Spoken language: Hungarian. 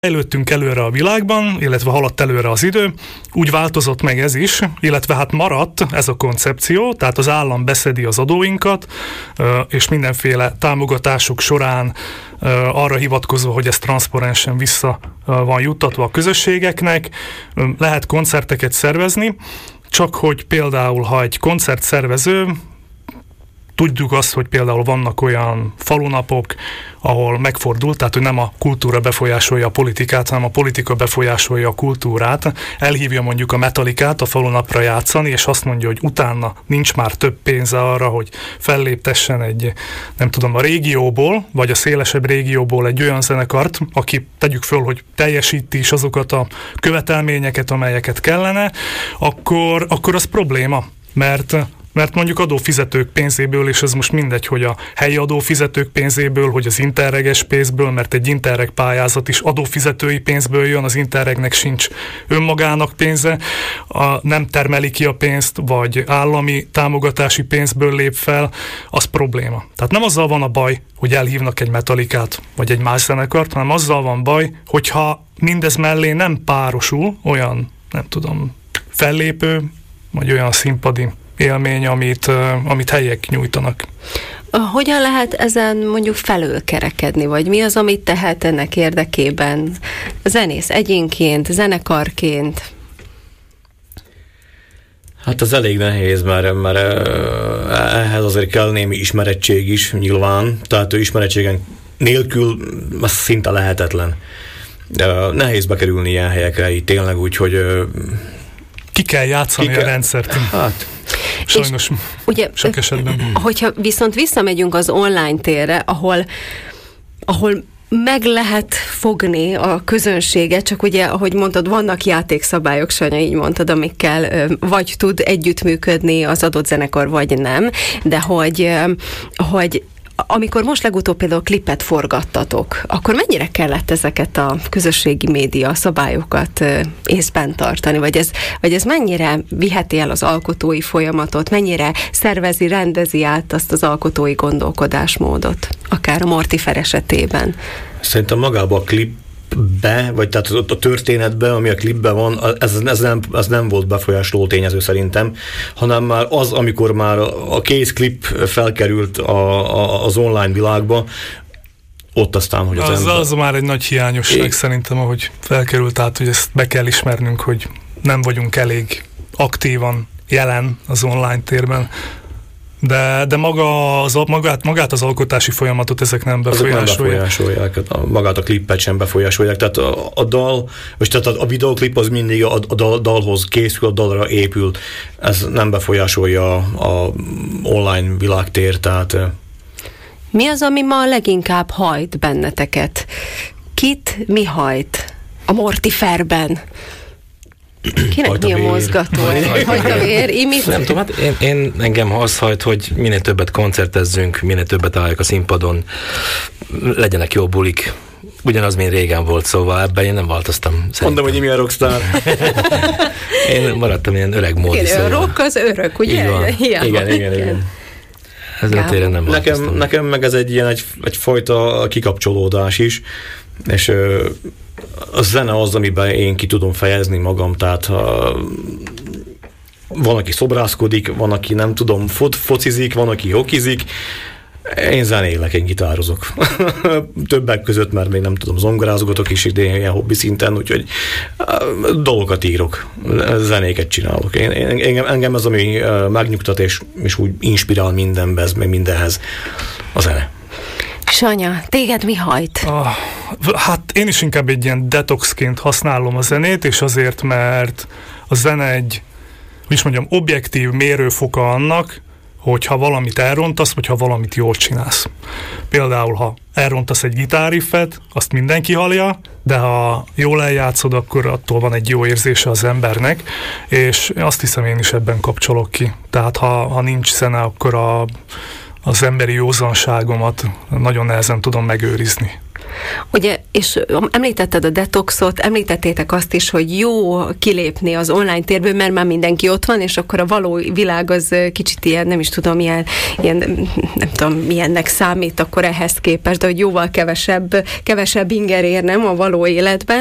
Fejlődtünk előre a világban, illetve haladt előre az idő, úgy változott meg ez is, illetve hát maradt ez a koncepció, tehát az állam beszedi az adóinkat, és mindenféle támogatások során arra hivatkozva, hogy ez transzparensen vissza van juttatva a közösségeknek, lehet koncerteket szervezni, csak hogy például, ha egy koncertszervező, tudjuk azt, hogy például vannak olyan falunapok, ahol megfordult, tehát hogy nem a kultúra befolyásolja a politikát, hanem a politika befolyásolja a kultúrát. Elhívja mondjuk a Metallicát a falunapra játszani, és azt mondja, hogy utána nincs már több pénze arra, hogy felléptessen egy, nem tudom, a régióból, vagy a szélesebb régióból egy olyan zenekart, aki tegyük föl, hogy teljesíti is azokat a követelményeket, amelyeket kellene, akkor az probléma, mert mondjuk adófizetők pénzéből, és ez most mindegy, hogy a helyi adófizetők pénzéből, hogy az Interreges pénzből, mert egy Interreg pályázat is adófizetői pénzből jön, az Interregnek sincs önmagának pénze, nem termeli ki a pénzt, vagy állami támogatási pénzből lép fel, az probléma. Tehát nem azzal van a baj, hogy elhívnak egy Metallicát, vagy egy más zenekart, hanem azzal van baj, hogyha mindez mellé nem párosul olyan, nem tudom, fellépő, vagy olyan színpadi élmény, amit helyiek nyújtanak. Hogyan lehet ezen mondjuk felülkerekedni, vagy mi az, amit tehet ennek érdekében zenész egyénként, zenekarként? Hát ez elég nehéz, mert ehhez azért kell némi ismerettség is nyilván, tehát ismerettségen nélkül ez szinte lehetetlen. Nehéz bekerülni ilyen helyekre, így tényleg úgy, hogy ki kell játszani a rendszert. Hát. Sajnos ugye, sok esetben. Hogyha viszont visszamegyünk az online térre, ahol meg lehet fogni a közönséget, csak ugye, ahogy mondtad, vannak játékszabályok, Sanya, így mondtad, amikkel vagy tud együttműködni az adott zenekar, vagy nem, de hogy amikor most legutóbb például klipet forgattatok, akkor mennyire kellett ezeket a közösségi média szabályokat észben tartani? Vagy ez mennyire viheti el az alkotói folyamatot? Mennyire szervezi, rendezi át azt az alkotói gondolkodásmódot? Akár a Mortifer esetében. Szerintem magában a klipbe, vagy tehát a történetbe, ami a klipben van, ez nem volt befolyásoló tényező szerintem, hanem már az, amikor már a kész klip felkerült az online világba, ott aztán, hogy az már egy nagy hiányosság szerintem, ahogy felkerült, tehát hogy ezt be kell ismernünk, hogy nem vagyunk elég aktívan jelen az online térben. De magát az alkotási folyamatot ezek nem befolyásolják. Azok nem befolyásolják, magát a klippet sem befolyásolják. Tehát a dal, vagy tehát a videoklip az mindig a dalhoz készül, a dalra épül. Ez nem befolyásolja a online világtér, tehát... Mi az, ami ma leginkább hajt benneteket? Kit mi hajt a Mortiferben? Kinek mi a mozgató? Hajt a vér? Nem tudom, hát engem az hajt, hogy minél többet koncertezzünk, minél többet álljuk a színpadon, legyenek jó bulik. Ugyanaz, mint régen volt, szóval ebben én nem változtam. Szerintem. Mondom, hogy mi a rockstar. Én maradtam ilyen öreg módi, szóval. Rock az örök, ugye? Igen. Ezzel nem változtam. Nekem meg ez egyfajta kikapcsolódás is, és a zene az, amiben én ki tudom fejezni magam, tehát van, aki szobrászkodik, van, aki nem tudom, focizik, van, aki hokizik, én zenélek, én gitározok. Többek között, mert még nem tudom, zongorázogatok is idén ilyen hobbi szinten, úgyhogy dolgokat írok, zenéket csinálok. Engem az, ami megnyugtat, és úgy inspirál mindenbe, meg mindenhez a zene. Sanya, téged mi hajt? Hát én is inkább egy ilyen detoxként használom a zenét, és azért, mert a zene egy, objektív mérőfoka annak, hogyha valamit elrontasz, vagy ha valamit jól csinálsz. Például, ha elrontasz egy gitárriffet, azt mindenki hallja, de ha jól eljátszod, akkor attól van egy jó érzése az embernek, és azt hiszem, én is ebben kapcsolok ki. Tehát ha nincs zene, akkor az emberi józanságomat nagyon nehezen tudom megőrizni. Ugye, és említetted a detoxot, említettétek azt is, hogy jó kilépni az online térből, mert már mindenki ott van, és akkor a való világ az kicsit ilyen, nem is tudom, ilyen nem tudom, milyennek számít akkor ehhez képest, de hogy jóval kevesebb inger ér, nem, a való életben.